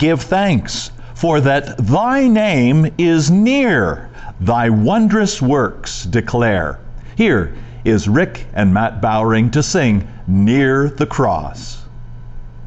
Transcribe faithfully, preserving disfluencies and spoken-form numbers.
give thanks, for that thy name is near, thy wondrous works declare. Here is Rick and Matt Bowring to sing Near the Cross.